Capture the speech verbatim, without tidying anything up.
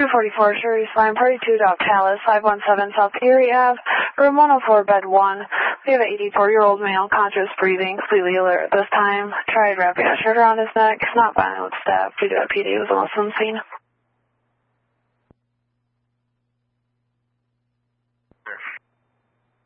two forty-four, Shirley Slime, Party two, Dog Palace, five one seven South Erie Avenue, room one oh four, bed one. We have an eighty-four-year-old male, conscious, breathing, completely alert at this time. Tried wrapping a shirt around his neck, not violent with stab due to a P D was almost unseen.